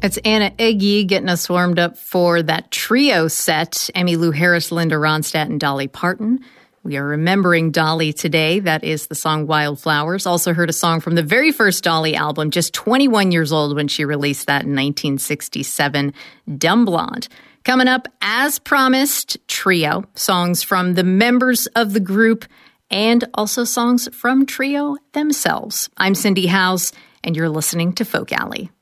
It's Anna Eggy getting us warmed up for that trio set. Emmylou Harris, Linda Ronstadt, and Dolly Parton. We are remembering Dolly today. That is the song Wildflowers. Also heard a song from the very first Dolly album, just 21 years old when she released that in 1967, Dumb Blonde. Coming up, as promised, trio. Songs from the members of the group and also songs from trio themselves. I'm Cindy House, and you're listening to Folk Alley.